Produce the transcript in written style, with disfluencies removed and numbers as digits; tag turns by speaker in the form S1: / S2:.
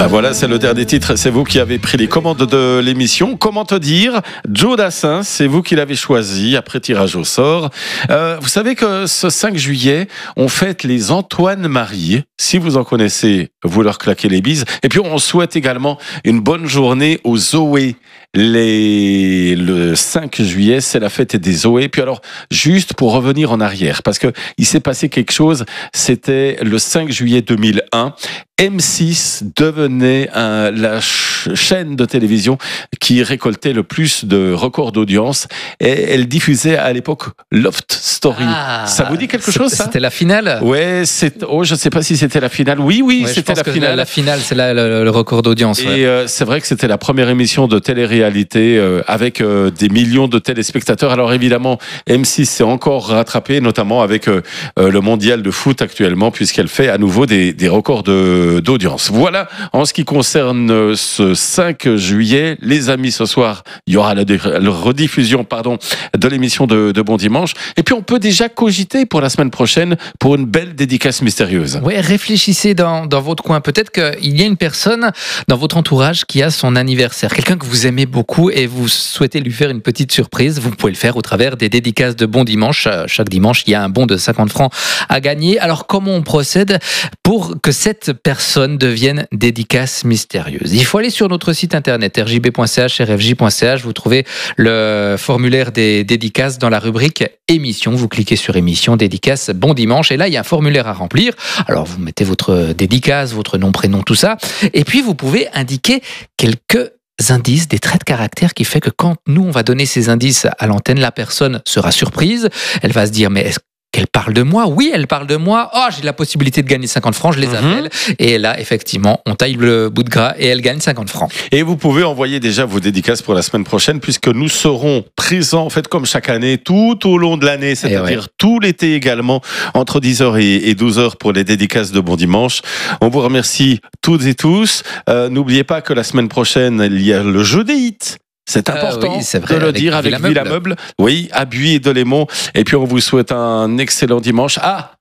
S1: Voilà, c'est le dernier titre. C'est vous qui avez pris les commandes de l'émission. Comment te dire, Joe Dassin, c'est vous qui l'avez choisi après tirage au sort. Vous savez que ce 5 juillet, on fête les Antoine-Marie. Si vous en connaissez, vous leur claquez les bises. Et puis, on souhaite également une bonne journée aux Zoé. Le 5 juillet, c'est la fête des Zoé. Puis alors, juste pour revenir en arrière, parce que il s'est passé quelque chose, c'était le 5 juillet 2001. M6 devenait la chaîne de télévision qui récoltait le plus de records d'audience et elle diffusait à l'époque Loft Story. Ça vous dit quelque chose, ça?
S2: C'était la finale?
S1: Ouais, je ne sais pas si c'était la finale. Oui,
S2: ouais,
S1: c'était la finale.
S2: La finale, c'est le record d'audience.
S1: Et c'est vrai que c'était la première émission de télé-réalité avec des millions de téléspectateurs. Alors évidemment, M6 s'est encore rattrapé, notamment avec le mondial de foot actuellement, puisqu'elle fait à nouveau des records d'audience. Voilà, en ce qui concerne ce 5 juillet, les amis, ce soir, il y aura la rediffusion de l'émission de Bon Dimanche. Et puis, on peut déjà cogiter pour la semaine prochaine pour une belle dédicace mystérieuse.
S2: Ouais, réfléchissez dans votre coin. Peut-être qu'il y a une personne dans votre entourage qui a son anniversaire, quelqu'un que vous aimez beaucoup et vous souhaitez lui faire une petite surprise. Vous pouvez le faire au travers des dédicaces de Bon Dimanche. Chaque dimanche, il y a un bon de 50 francs à gagner. Alors, comment on procède pour que cette personne devienne dédicace mystérieuse? Il faut aller sur notre site internet rjb.ch, rfj.ch. Vous trouvez le formulaire des dédicaces dans la rubrique émission. Vous cliquez sur émission, dédicace, Bon Dimanche. Et là, il y a un formulaire à remplir. Alors, vous mettez votre dédicace, votre nom, prénom, tout ça. Et puis, vous pouvez indiquer quelques indices, des traits de caractère qui fait que quand nous, on va donner ces indices à l'antenne, la personne sera surprise. Elle va se dire, mais est-ce qu'elle parle de moi? Oui, elle parle de moi. Oh, j'ai la possibilité de gagner 50 francs, je les appelle. Et là, effectivement, on taille le bout de gras et elle gagne 50 francs. Et
S1: vous pouvez envoyer déjà vos dédicaces pour la semaine prochaine, puisque nous serons présents, en fait, comme chaque année, tout au long de l'année, c'est-à-dire tout l'été également, entre 10h et 12h pour les dédicaces de Bon Dimanche. On vous remercie toutes et tous. N'oubliez pas que la semaine prochaine, il y a le jeu des hits. C'est important de le dire avec Villameuble. Oui, à Buis et Delémont. Et puis on vous souhaite un excellent dimanche. Ah,